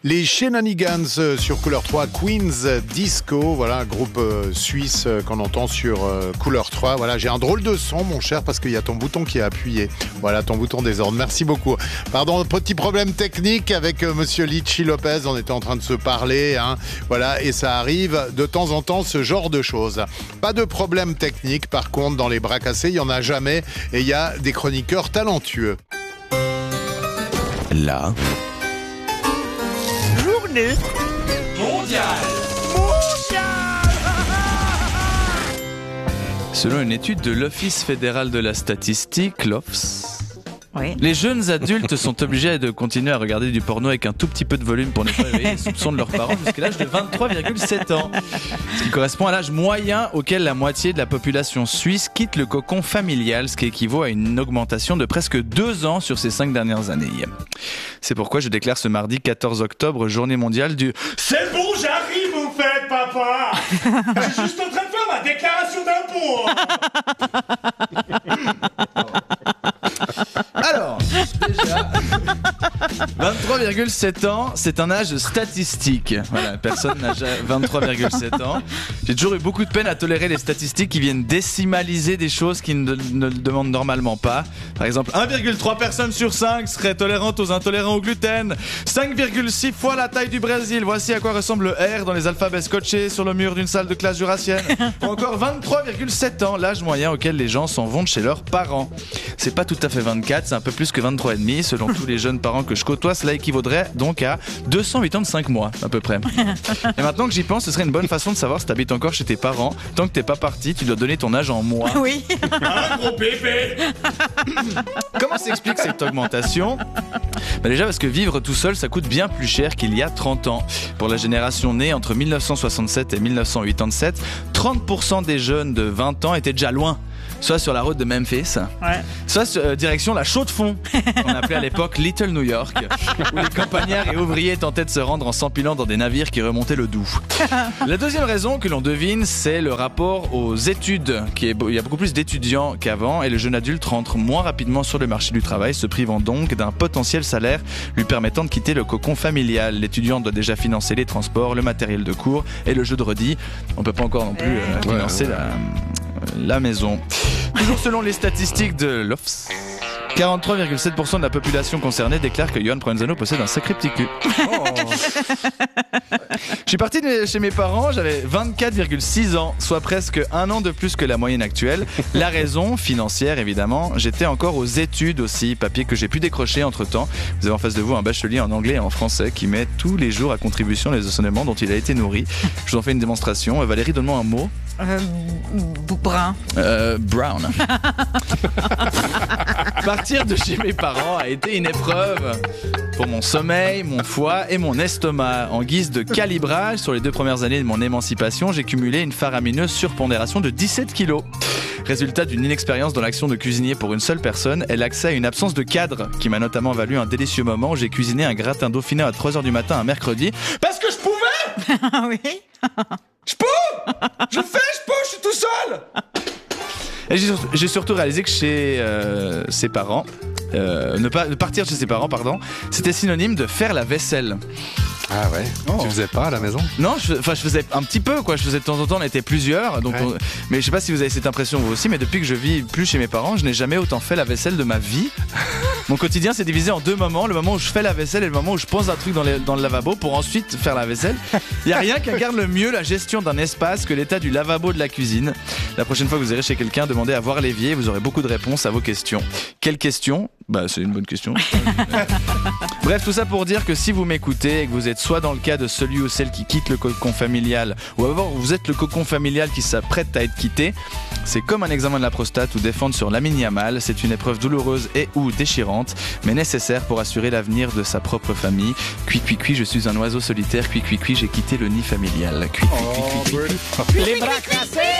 Les Shenanigans sur Couleur 3, Queen's Disco, voilà un groupe suisse qu'on entend sur Couleur 3. Voilà, j'ai un drôle de son mon cher parce qu'il y a ton bouton qui est appuyé. Voilà, ton bouton désordre. Merci beaucoup. Pardon, petit problème technique avec monsieur Litchi Lopez, on était en train de se parler, hein. Voilà, et ça arrive de temps en temps ce genre de choses. Pas de problème technique, par contre dans les bras cassés, il y en a jamais et il y a des chroniqueurs talentueux. La journée mondiale. Selon une étude de l'Office fédéral de la statistique, l'OFS, oui. Les jeunes adultes sont obligés de continuer à regarder du porno avec un tout petit peu de volume pour ne pas éveiller les soupçons de leurs parents jusqu'à l'âge de 23,7 ans. Ce qui correspond à l'âge moyen auquel la moitié de la population suisse quitte le cocon familial, ce qui équivaut à une augmentation de presque 2 ans sur ces 5 dernières années. C'est pourquoi je déclare ce mardi 14 octobre journée mondiale du « C'est bon, j'arrive au fait, papa ! Je suis juste en train de faire ma déclaration d'impôt !» Alors, déjà, 23,7 ans, c'est un âge statistique. Voilà, personne n'a 23,7 ans. J'ai toujours eu beaucoup de peine à tolérer les statistiques qui viennent décimaliser des choses qui ne le demandent normalement pas. Par exemple, 1,3 personnes sur 5 seraient tolérantes aux intolérants au gluten. 5,6 fois la taille du Brésil. Voici à quoi ressemble le R dans les alphabets scotchés sur le mur d'une salle de classe jurassienne. Ou encore 23,7 ans, l'âge moyen auquel les gens s'en vont de chez leurs parents. C'est pas tout à fait 24, c'est un peu plus que 23,5. Selon tous les jeunes parents que je côtoie, cela équivaudrait donc à 285 mois à peu près. Et maintenant que j'y pense, ce serait une bonne façon de savoir si t'habites encore chez tes parents. Tant que t'es pas parti, tu dois donner ton âge en mois. Oui. Un gros bébé. Comment s'explique cette augmentation ? Déjà parce que vivre tout seul, ça coûte bien plus cher qu'il y a 30 ans. Pour la génération née entre 1967 et 1987, 30% des jeunes de 20 ans étaient déjà loin. Soit sur la route de Memphis, soit direction la Chaux-de-Fonds, qu'on appelait à l'époque Little New York, où les campagnards et ouvriers tentaient de se rendre en s'empilant dans des navires qui remontaient le Doubs. La deuxième raison que l'on devine, c'est le rapport aux études. Il y a beaucoup plus d'étudiants qu'avant et le jeune adulte rentre moins rapidement sur le marché du travail, se privant donc d'un potentiel salaire lui permettant de quitter le cocon familial. L'étudiant doit déjà financer les transports, le matériel de cours et le jeu de redis. On peut pas encore non plus financer la maison. Toujours selon les statistiques de l'OFS, 43,7% de la population concernée déclare que Yoann Provenzano possède un sacré petit cul. Oh. Je suis parti de chez mes parents, j'avais 24,6 ans, soit presque 1 an de plus que la moyenne actuelle. La raison, financière évidemment, j'étais encore aux études aussi, papier que j'ai pu décrocher entre temps. Vous avez en face de vous un bachelier en anglais et en français qui met tous les jours à contribution les enseignements dont il a été nourri. Je vous en fais une démonstration. Valérie, donne-moi un mot. Brun. Brown. Partir de chez mes parents a été une épreuve pour mon sommeil, mon foie et mon estomac. En guise de calibrage, sur les 2 premières années de mon émancipation, j'ai cumulé une faramineuse surpondération de 17 kilos. Résultat d'une inexpérience dans l'action de cuisinier pour une seule personne et l'accès à une absence de cadre qui m'a notamment valu un délicieux moment où j'ai cuisiné un gratin dauphiné à 3h du matin un mercredi parce que je pouvais. Oui. Je peux. Je suis tout seul. Et j'ai surtout réalisé que chez ses parents, ne partir chez ses parents, c'était synonyme de faire la vaisselle. Ah ouais. Tu faisais pas à la maison ? Non, je faisais un petit peu quoi. Je faisais de temps en temps, on était plusieurs. Donc mais je sais pas si vous avez cette impression vous aussi, mais depuis que je vis plus chez mes parents, je n'ai jamais autant fait la vaisselle de ma vie. Mon quotidien s'est divisé en 2 moments. Le moment où je fais la vaisselle et le moment où je pose un truc dans le lavabo pour ensuite faire la vaisselle. Il n'y a rien qui incarne le mieux la gestion d'un espace que l'état du lavabo de la cuisine. La prochaine fois que vous irez chez quelqu'un, demandez à voir l'évier. Vous aurez beaucoup de réponses à vos questions. Quelles questions ? C'est une bonne question. Bref, tout ça pour dire que si vous m'écoutez et que vous êtes soit dans le cas de celui ou celle qui quitte le cocon familial, ou alors vous êtes le cocon familial qui s'apprête à être quitté, c'est comme un examen de la prostate ou défendre sur l'aminiamal. C'est une épreuve douloureuse et ou déchirante, mais nécessaire pour assurer l'avenir de sa propre famille. Cui, cui, cui, je suis un oiseau solitaire. Cui, cui, cui, j'ai quitté le nid familial. Cui, cui, cui, cui, cui, cui. Les bras cassés.